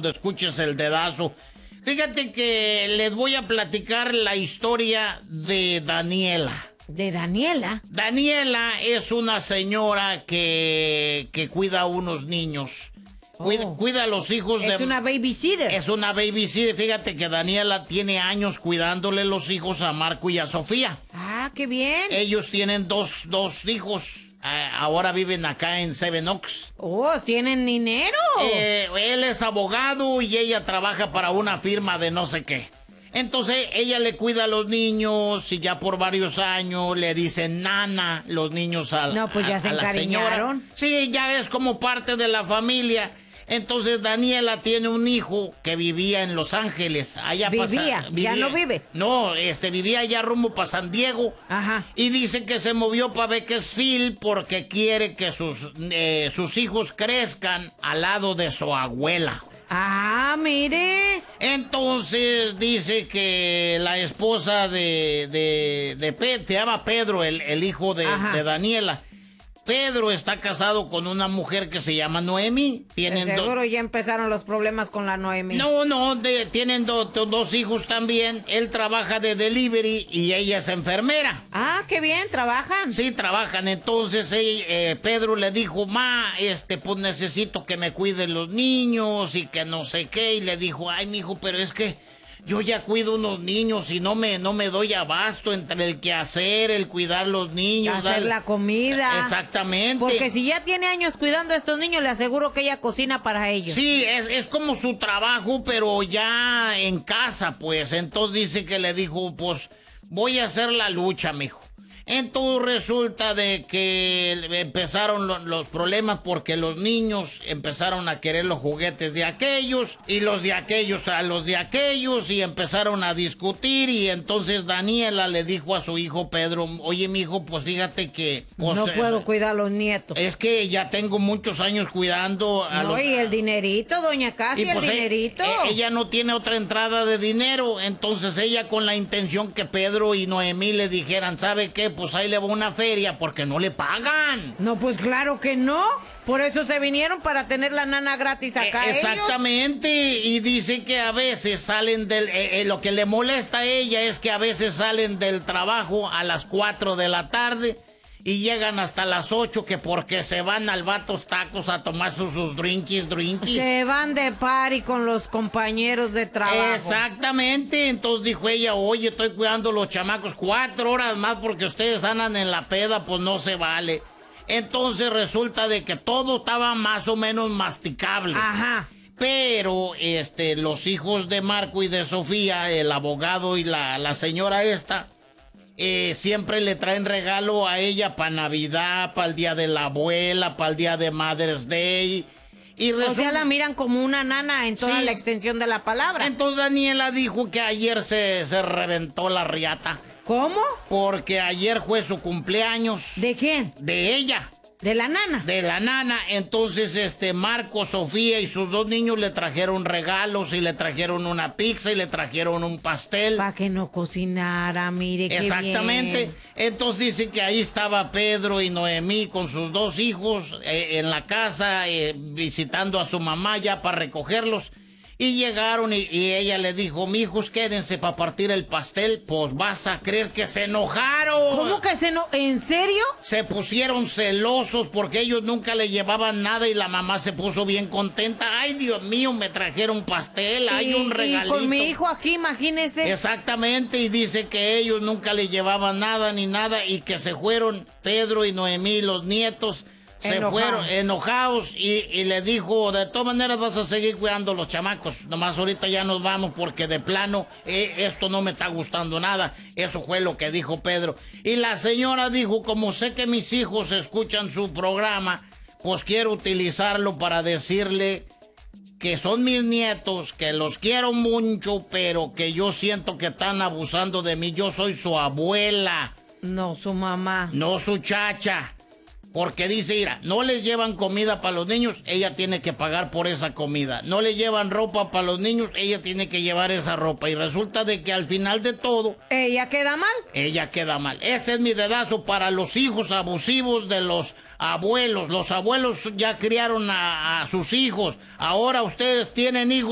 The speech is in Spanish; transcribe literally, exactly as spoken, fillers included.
cuando escuches el dedazo. Fíjate que les voy a platicar la historia de Daniela. ¿De Daniela? Daniela es una señora que, que cuida a unos niños. Cuida, Oh. cuida a los hijos de... Es una babysitter. Es una babysitter. Fíjate que Daniela tiene años cuidándole los hijos a Marco y a Sofía. Ah, qué bien. Ellos tienen dos, dos hijos. Eh, ahora viven acá en Seven Oaks. Oh, ¿tienen dinero? Eh, él es abogado y ella trabaja para una firma de no sé qué. Entonces ella le cuida a los niños y ya por varios años le dicen nana los niños a, No, pues ya a- se a la encariñaron. señora. Sí, ya es como parte de la familia. Entonces Daniela tiene un hijo que vivía en Los Ángeles. Allá Vivía, pasa- ya no vive. No, este vivía allá rumbo para San Diego. Ajá. Y dice que se movió para Bakersfield porque quiere que sus, eh, sus hijos crezcan al lado de su abuela. Ah, mire. Entonces dice que la esposa de, de, de Pe- se llama Pedro, el, el hijo de, Ajá. de Daniela. Pedro está casado con una mujer que se llama Noemi. De Tienen do- seguro ya empezaron los problemas con la Noemi. No, no, de- tienen do- do- dos hijos también. Él trabaja de delivery y ella es enfermera. Ah, qué bien, trabajan. Sí, trabajan. Entonces ella, eh, Pedro le dijo, ma, este, pues necesito que me cuiden los niños y que no sé qué. Y le dijo, ay, mijo, pero es que yo ya cuido unos niños y no me, no me doy abasto entre el quehacer, el cuidar los niños. Hacer dar- la comida. Exactamente. Porque si ya tiene años cuidando a estos niños, le aseguro que ella cocina para ellos. Sí, es, es como su trabajo, pero ya en casa, pues. Entonces dice que le dijo, pues, voy a hacer la lucha, mijo. Entonces resulta de que empezaron lo- los problemas porque los niños empezaron a querer los juguetes de aquellos y los de aquellos a los de aquellos y empezaron a discutir y entonces Daniela le dijo a su hijo Pedro, oye, mijo, pues fíjate que... pues, no eh, puedo cuidar a los nietos. Es que ya tengo muchos años cuidando a No, los... y el dinerito, doña Casi, Y el pues, e- dinerito. e- ella no tiene otra entrada de dinero, entonces ella con la intención que Pedro y Noemí le dijeran, ¿sabe qué? Pues ahí le va una feria porque no le pagan. No, pues claro que no. Por eso se vinieron para tener la nana gratis acá. E- ellos. Exactamente, y dice que a veces salen del... eh, eh, lo que le molesta a ella es que a veces salen del trabajo a las cuatro de la tarde y llegan hasta las ocho que porque se van al Vatos Tacos a tomar sus, sus drinkies, drinkies. Se van de party con los compañeros de trabajo. Exactamente, entonces dijo ella, oye, estoy cuidando los chamacos cuatro horas más porque ustedes andan en la peda, pues no se vale. Entonces resulta de que todo estaba más o menos masticable. Ajá. Pero este, los hijos de Marco y de Sofía, el abogado y la, la señora esta, eh, siempre le traen regalo a ella para Navidad, para el día de la abuela, para el día de Mother's Day. Y O sea, resulta- la miran como una nana en toda Sí. la extensión de la palabra. Entonces Daniela dijo que ayer se, se reventó la riata. ¿Cómo? Porque ayer fue su cumpleaños. ¿De quién? De ella. De la nana. De la nana. Entonces, este, Marco, Sofía y sus dos niños le trajeron regalos y le trajeron una pizza y le trajeron un pastel. Para que no cocinara, mire qué Exactamente. bien. Entonces dice que ahí estaba Pedro y Noemí con sus dos hijos eh, en la casa eh, visitando a su mamá ya para recogerlos. Y llegaron y, y ella le dijo, mijos, quédense para partir el pastel. Pues vas a creer que se enojaron. ¿Cómo que se no? ¿En serio? Se pusieron celosos porque ellos nunca le llevaban nada y la mamá se puso bien contenta. Ay, Dios mío, me trajeron pastel, hay Y- un y regalito. con mi hijo aquí, imagínese. Exactamente, y dice que ellos nunca le llevaban nada ni nada y que se fueron Pedro y Noemí, los nietos, se Enojados. fueron enojados y, y le dijo, de todas maneras vas a seguir cuidando los chamacos, nomás ahorita ya nos vamos porque de plano eh, esto no me está gustando nada. Eso fue lo que dijo Pedro. Y la señora dijo, como sé que mis hijos escuchan su programa, pues quiero utilizarlo para decirle que son mis nietos, que los quiero mucho, pero que yo siento que están abusando de mí. Yo soy su abuela, No, su mamá. no su chacha. Porque dice, mira, no les llevan comida para los niños, ella tiene que pagar por esa comida. No le llevan ropa para los niños, ella tiene que llevar esa ropa. Y resulta de que al final de todo, ¿Ella queda mal? ella queda mal. Ese es mi dedazo para los hijos abusivos de los abuelos. Los abuelos ya criaron a, a sus hijos. Ahora ustedes tienen hijos